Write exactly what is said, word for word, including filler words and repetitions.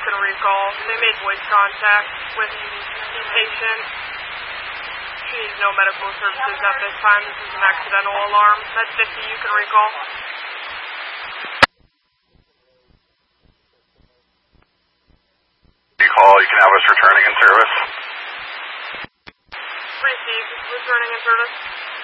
can recall. They made voice contact with the patient. She needs no medical services at this time. This is an accidental alarm. That's fifty, you can recall. You call, you can have us returning in service. Received, returning in service.